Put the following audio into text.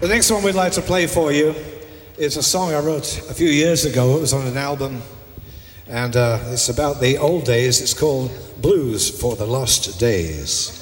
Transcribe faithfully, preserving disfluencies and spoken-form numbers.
The next one we'd like to play for you is a song I wrote a few years ago. It was on an album, and uh, it's about the old days. It's called Blues for the Lost Days.